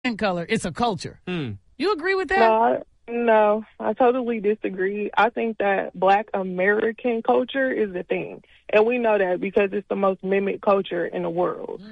skin color. It's a culture. You agree with that? No, I totally disagree. I think that Black American culture is the thing. And we know that because it's the most mimicked culture in the world.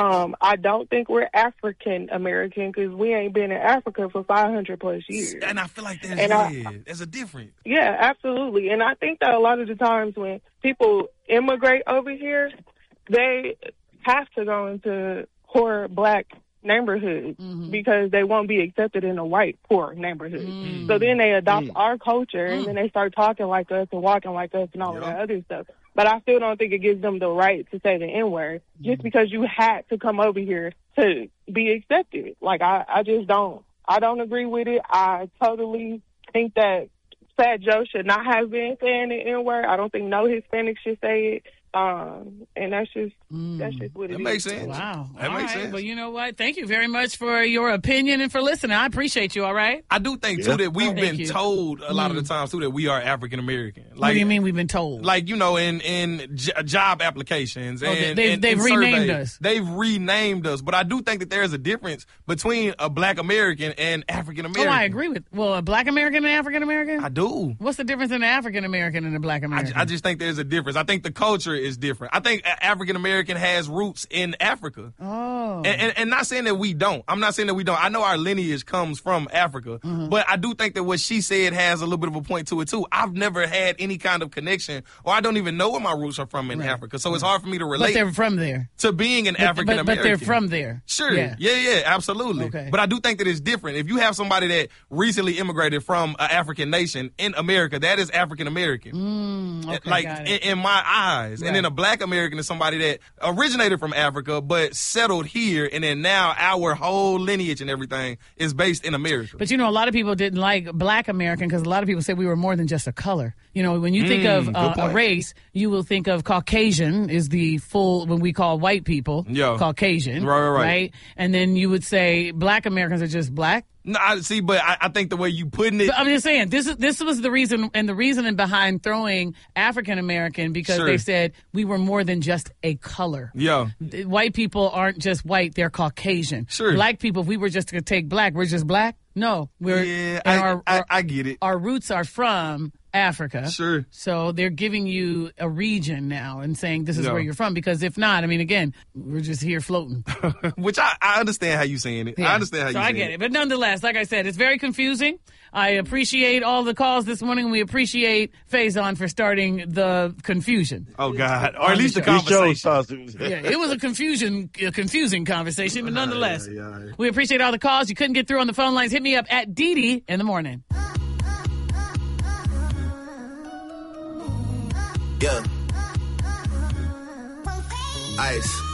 I don't think we're African American because we ain't been in Africa for 500 plus years. And I feel like there's a difference. Yeah, absolutely. And I think that a lot of the times when people immigrate over here, they have to go into poor Black neighborhoods because they won't be accepted in a white poor neighborhood. So then they adopt our culture and then they start talking like us and walking like us and all of that other stuff. But I still don't think it gives them the right to say the N-word just because you had to come over here to be accepted. Like, I just don't. I don't agree with it. I totally think that Fat Joe should not have been saying the N-word. I don't think no Hispanic should say it. And that's just what it is. That makes sense. Wow. That makes sense. Well, you know what? Thank you very much for your opinion and for listening. I appreciate you, all right? I do think, too, that we've been told a lot of the times, too, that we are African American. Like, what do you mean we've been told? Like, you know, in job applications. And they've renamed us. They've renamed us. But I do think that there is a difference between a Black American and African American. Oh, I agree with. Well, a Black American and African American? I do. What's the difference in an African American and a Black American? I just think there's a difference. I think the culture is different. I think African American has roots in Africa. Oh. And not saying that we don't. I'm not saying that we don't. I know our lineage comes from Africa. But I do think that what she said has a little bit of a point to it, too. I've never had any kind of connection, or I don't even know where my roots are from in Africa. So it's hard for me to relate. But they're from there. To being an African American. But they're from there. Sure. Yeah, absolutely. Okay. But I do think that it's different. If you have somebody that recently immigrated from an African nation in America, that is African American. Okay, like, in my eyes. Right. And then a Black American is somebody that originated from Africa but settled here, and then now our whole lineage and everything is based in America. But, you know, a lot of people didn't like Black American because a lot of people said we were more than just a color. You know, when you think of a race, you will think of Caucasian is the full, when we call white people, Caucasian. Right? And then you would say Black Americans are just Black. No, I think the way you putting it. But I'm just saying, this was the reason, and the reasoning behind throwing African American, because they said we were more than just a color. Yeah. White people aren't just white, they're Caucasian. Sure. Black people, if we were just to take black, we're just black? No. I get it. Our roots are from Africa. Sure. So they're giving you a region now and saying this is where you're from, because if not, I mean, again, we're just here floating. Which I understand how you're saying it. Yeah. I understand how you're saying it. So I get it. But nonetheless, like I said, it's very confusing. I appreciate all the calls this morning. We appreciate Faison for starting the confusion. Oh, God. Or at least the conversation. It was a confusing conversation, but nonetheless, we appreciate all the calls. You couldn't get through on the phone lines. Hit me up at Didi in the morning. Yeah. Ice.